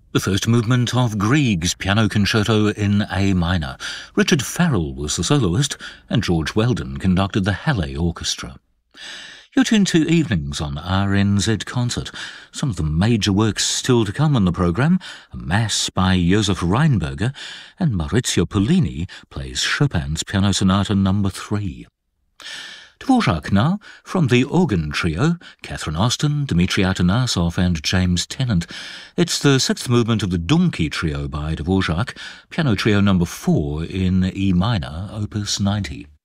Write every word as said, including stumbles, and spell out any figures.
The first movement of Grieg's Piano Concerto in A minor. Richard Farrell was the soloist, and George Weldon conducted the Halle Orchestra. You're tuned to Evenings on R N Z Concert. Some of the major works still to come on the programme: a Mass by Josef Reinberger, and Maurizio Pollini plays Chopin's Piano Sonata number three. Dvorak now, from the organ trio, Catherine Austin, Dmitri Atanasov and James Tennant. It's the sixth movement of the Donkey Trio by Dvorak, piano trio number four in E minor, opus ninety.